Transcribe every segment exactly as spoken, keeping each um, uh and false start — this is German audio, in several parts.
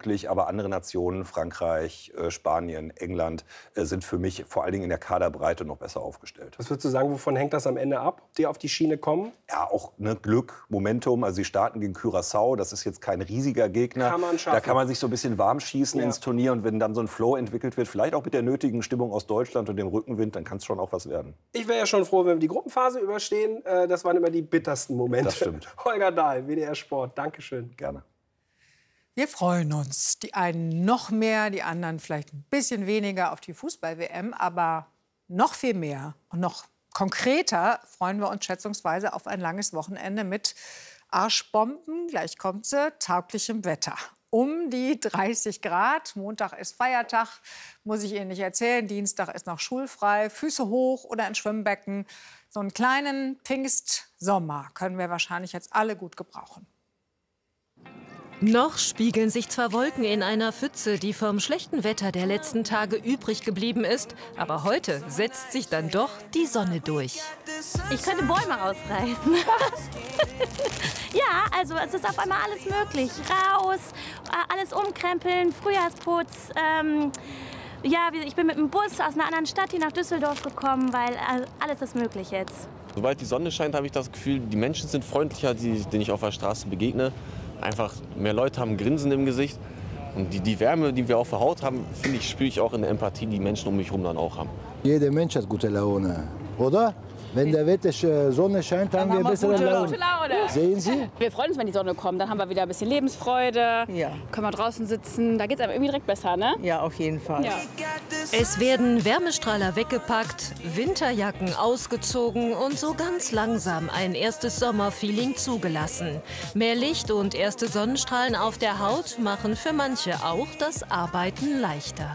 möglich, aber andere Nationen, Frankreich, äh, Spanien, England, äh, sind für mich vor allen Dingen in der Kaderbreite noch besser aufgestellt. Was würdest du sagen, wovon hängt das am Ende ab, ob die auf die Schiene kommen? Ja, auch ne, Glück, Momentum. Also sie starten gegen Curaçao, das ist jetzt kein riesiger Gegner. Kann man schaffen. Da kann man sich so ein bisschen warm schießen Ja. ins Turnier. Und wenn dann so ein Flow entwickelt wird, vielleicht auch mit der nötigen Stimmung aus Deutschland und dem Rückenwind, dann kann es schon auch was werden. Ich wäre ja schon froh, wenn wir die Gruppenphase überstehen. Äh, Das waren immer die bittersten Momente. Das stimmt. Holger Dahl, W D R Sport. Dankeschön. Gerne. Wir freuen uns. Die einen noch mehr, die anderen vielleicht ein bisschen weniger auf die Fußball-W M. Aber noch viel mehr und noch konkreter freuen wir uns schätzungsweise auf ein langes Wochenende mit Arschbomben, gleich kommt sie, tauglichem Wetter. Um die dreißig Grad. Montag ist Feiertag, muss ich Ihnen nicht erzählen. Dienstag ist noch schulfrei. Füße hoch oder ins Schwimmbecken. So einen kleinen Pfingstsommer können wir wahrscheinlich jetzt alle gut gebrauchen. Noch spiegeln sich zwar Wolken in einer Pfütze, die vom schlechten Wetter der letzten Tage übrig geblieben ist. Aber heute setzt sich dann doch die Sonne durch. Ich könnte Bäume ausreißen. Ja, also es ist auf einmal alles möglich. Raus, alles umkrempeln, Frühjahrsputz. Ähm, ja, ich bin mit dem Bus aus einer anderen Stadt hier nach Düsseldorf gekommen, weil alles ist möglich jetzt. Sobald die Sonne scheint, habe ich das Gefühl, die Menschen sind freundlicher, die, denen ich auf der Straße begegne. Einfach mehr Leute haben ein Grinsen im Gesicht. Und die, die Wärme, die wir auf der Haut haben, finde ich, spüre ich auch in der Empathie, die Menschen um mich herum dann auch haben. Jeder Mensch hat gute Laune, oder? Wenn der Wetter Sonne scheint, haben wir bessere Laune. Laune. Sehen Sie? Wir freuen uns, wenn die Sonne kommt. Dann haben wir wieder ein bisschen Lebensfreude. Ja. Können wir draußen sitzen. Da geht es einem irgendwie direkt besser, ne? Ja, auf jeden Fall. Ja. Es werden Wärmestrahler weggepackt, Winterjacken ausgezogen und so ganz langsam ein erstes Sommerfeeling zugelassen. Mehr Licht und erste Sonnenstrahlen auf der Haut machen für manche auch das Arbeiten leichter.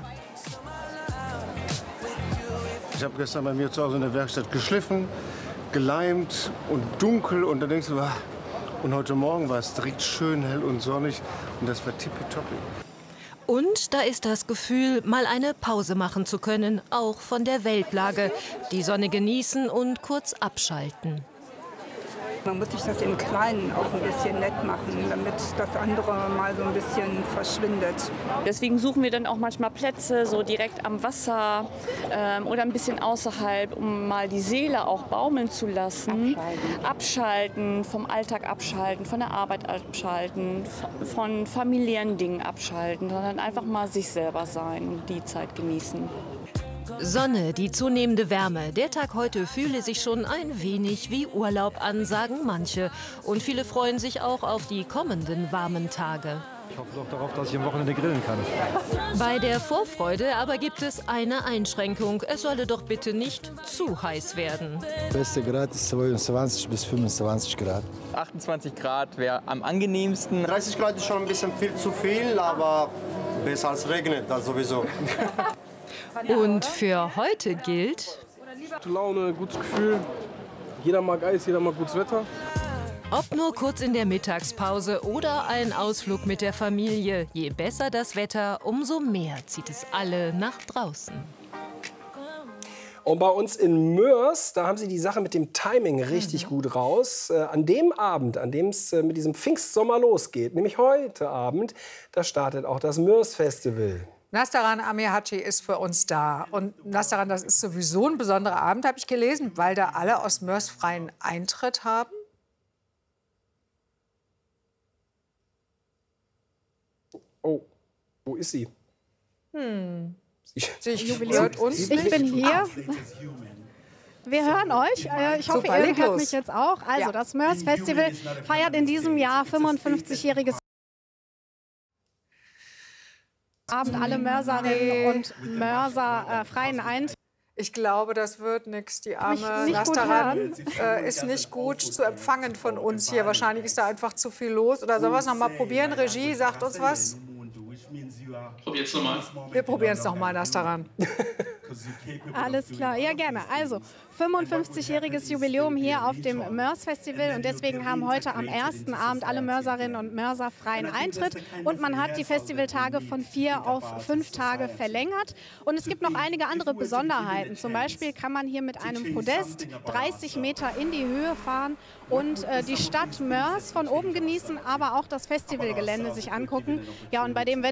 Ich habe gestern bei mir zu Hause in der Werkstatt geschliffen, geleimt und dunkel. Und dann denkst du, ah, und heute Morgen war es direkt schön hell und sonnig. Und das war tippitoppi. Und da ist das Gefühl, mal eine Pause machen zu können, auch von der Weltlage. Die Sonne genießen und kurz abschalten. Man muss sich das im Kleinen auch ein bisschen nett machen, damit das andere mal so ein bisschen verschwindet. Deswegen suchen wir dann auch manchmal Plätze so direkt am Wasser ähm, oder ein bisschen außerhalb, um mal die Seele auch baumeln zu lassen. Abschalten. Abschalten, vom Alltag abschalten, von der Arbeit abschalten, von familiären Dingen abschalten, sondern einfach mal sich selber sein und die Zeit genießen. Sonne, die zunehmende Wärme. Der Tag heute fühle sich schon ein wenig wie Urlaub an, sagen manche. Und viele freuen sich auch auf die kommenden warmen Tage. Ich hoffe doch darauf, dass ich am Wochenende grillen kann. Bei der Vorfreude aber gibt es eine Einschränkung. Es solle doch bitte nicht zu heiß werden. Beste Grad ist zweiundzwanzig bis fünfundzwanzig Grad. achtundzwanzig Grad wäre am angenehmsten. dreißig Grad ist schon ein bisschen viel zu viel, aber besser als regnet, das sowieso. Und für heute gilt: Gute Laune, gutes Gefühl. Jeder mag Eis, jeder mag gutes Wetter. Ob nur kurz in der Mittagspause oder ein Ausflug mit der Familie. Je besser das Wetter, umso mehr zieht es alle nach draußen. Und bei uns in Mörs, da haben sie die Sache mit dem Timing richtig gut raus. Äh, an dem Abend, an dem es äh, mit diesem Pfingstsommer losgeht, nämlich heute Abend, da startet auch das Mörs-Festival. Nastaran Amirhaci ist für uns da. Und Nastaran, das ist sowieso ein besonderer Abend, habe ich gelesen, weil da alle aus Mörs freien Eintritt haben. Oh, wo ist sie? Hm. Sie, ich hört uns Ich nicht. bin hier. Wir hören euch. Äh, Ich hoffe, Super, ihr leg hört los. mich jetzt auch. Also, Ja. das Mörs Festival feiert in diesem Jahr fünfundfünfzigjähriges Abend. Alle Mörserinnen und Mörser äh, freien Eintritt. Ich glaube, das wird nichts. Die arme Mich nicht gut Nastaran äh, ist nicht gut zu empfangen von uns hier. Wahrscheinlich ist da einfach zu viel los. Oder sollen wir es noch mal probieren? Regie, sagt uns was. Probier's nochmal. Wir probieren es noch mal, Nastaran. Alles klar, ja gerne. Also fünfundfünfzigjähriges Jubiläum hier auf dem Mörs Festival und deswegen haben heute am ersten Abend alle Mörserinnen und Mörser freien Eintritt und man hat die Festivaltage von vier auf fünf Tage verlängert und es gibt noch einige andere Besonderheiten. Zum Beispiel kann man hier mit einem Podest dreißig Meter in die Höhe fahren und äh, die Stadt Mörs von oben genießen, aber auch das Festivalgelände sich angucken. Ja, und bei dem Wetter